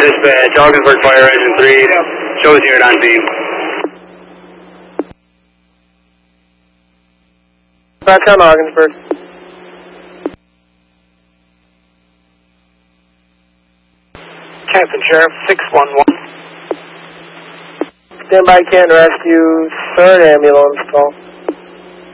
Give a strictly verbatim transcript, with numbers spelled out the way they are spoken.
dispatch, Augsburg Fire Engine three, shows unit on scene. Back on Augsburg. Captain Sheriff, six one one. Stand by, Canton Rescue, third ambulance call.